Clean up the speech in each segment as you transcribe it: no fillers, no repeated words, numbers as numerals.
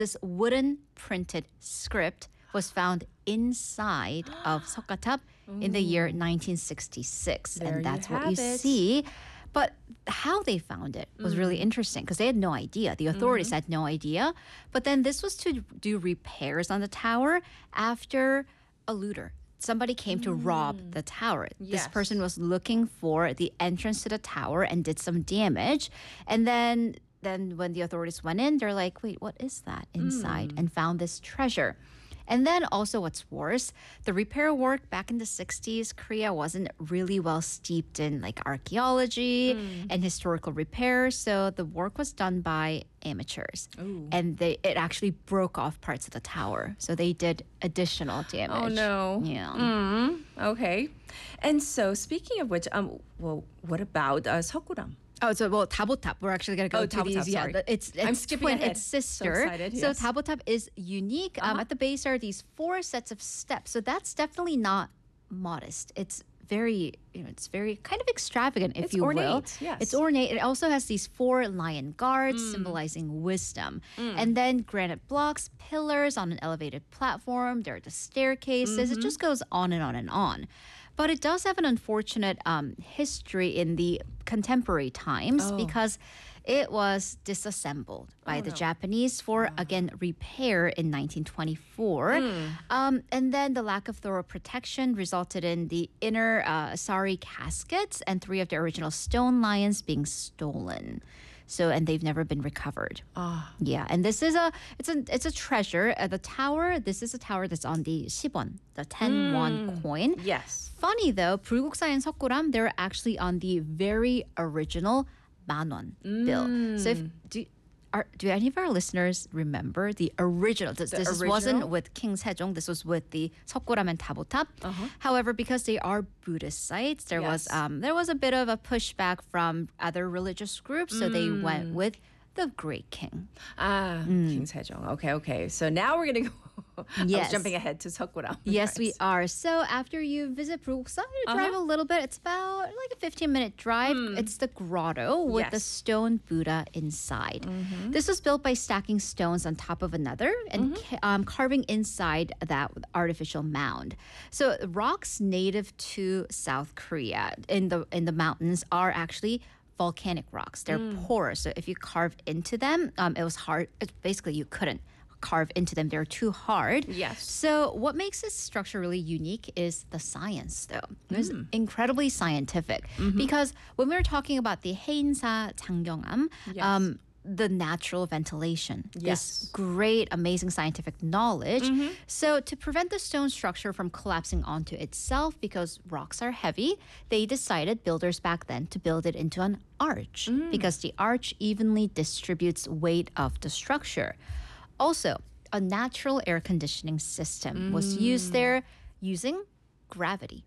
This wooden printed script was found inside of Seokgatab in the year 1966. There and that's you what you have it. see. But how they found it was really interesting because they had no idea. The authorities had no idea. But then this was to do repairs on the tower after a looter. Somebody came to rob the tower. This Yes. person was looking for the entrance to the tower and did some damage. And then when the authorities went in, they're like, wait, what is that inside? And found this treasure. And then also what's worse, the repair work back in the 60s, Korea wasn't really well steeped in like archaeology and historical repairs. So the work was done by amateurs. And it actually broke off parts of the tower. So they did additional damage. Oh no. Yeah. Okay. And so speaking of which, well, what about Seokguram? Oh, so Tabotap. We're actually gonna go Oh, to Tabotap, these. sorry. It's I'm skipping twin. ahead. It's So sister. excited, So yes. Tabotap is unique. At the base are these 4 sets of steps. So that's definitely not modest. It's very, it's very kind of extravagant, if It's you will. ornate, yes. It's ornate. It also has these 4 lion guards symbolizing wisdom, and then granite blocks, pillars on an elevated platform. There are the staircases. It just goes on and on and on. But it does have an unfortunate history in the contemporary times because it was disassembled by the Japanese for, again, repair in 1924. And then the lack of thorough protection resulted in the inner Asari caskets and 3 of the original stone lions being stolen. So, and they've never been recovered. Yeah, and this is it's a treasure. The tower, this is a tower that's on the 10won, the 10 won coin. Yes. Funny though, 불국사 and Seokguram, they're actually on the very original 만원 bill. So do any of our listeners remember the original? This original? wasn't with King Sejong. This was with the Seokguram and Tabotap. However, because they are Buddhist sites, there was a bit of a pushback from other religious groups. So they went with the Great King. King Sejong. Okay. So now we're gonna go. I was Yes. jumping ahead to Seokguram. Yes, we are. So after you visit Bulguksa, you drive a little bit. It's about like a 15-minute drive. It's the grotto with the Yes. stone Buddha inside. This was built by stacking stones on top of another and carving inside that with artificial mound. So rocks native to South Korea in the mountains are actually volcanic rocks. They're porous. So if you carve into them, it was hard. Basically, you couldn't carve into them. They're too hard. Yes. So what makes this structure really unique is the science, though. It's incredibly scientific because when we were talking about the Haeinsa Changgyeongam, Yes. the natural ventilation, Yes. this great, amazing scientific knowledge. So to prevent the stone structure from collapsing onto itself, because rocks are heavy, they decided, builders back then, to build it into an arch because the arch evenly distributes weight of the structure. Also, a natural air conditioning system was used there using gravity.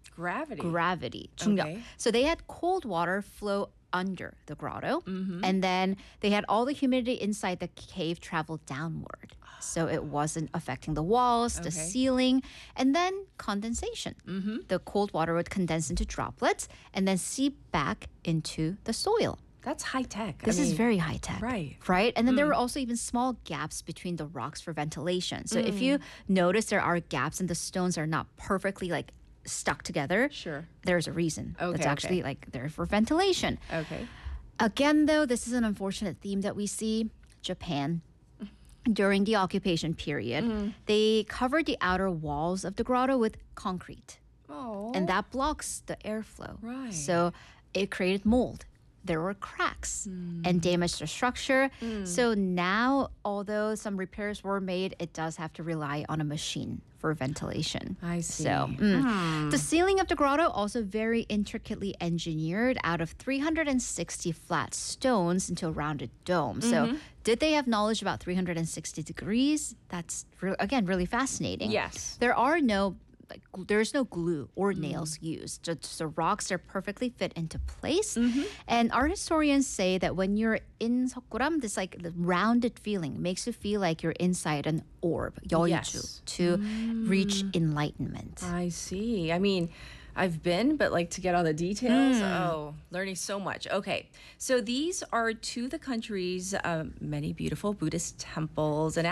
Gravity. 중력. Okay. So they had cold water flow under the grotto, and then they had all the humidity inside the cave travel downward. So it wasn't affecting the walls, the ceiling, and then condensation. The cold water would condense into droplets and then seep back into the soil. That's high tech. This is very high tech. Right. Right? And then there were also even small gaps between the rocks for ventilation. So if you notice there are gaps and the stones are not perfectly like stuck together, Sure. there's a reason. Okay, It's actually like there for ventilation. Okay. Again, though, this is an unfortunate theme that we see. Japan. During the occupation period, they covered the outer walls of the grotto with concrete. Oh. And that blocks the airflow. Right. So it created mold. There were cracks and damaged the structure. So now, although some repairs were made, it does have to rely on a machine for ventilation. I see. So the ceiling of the grotto also very intricately engineered out of 360 flat stones into a rounded dome. So did they have knowledge about 360 degrees? That's again really fascinating. Yes. There's no glue or nails used. Just the rocks are perfectly fit into place. And art historians say that when you're in Seokguram, this like the rounded feeling makes you feel like you're inside an orb, yeolju, Yes. to reach enlightenment. I see. I mean, I've been, but like to get all the details, learning so much. Okay, so these are to the country's many beautiful Buddhist temples and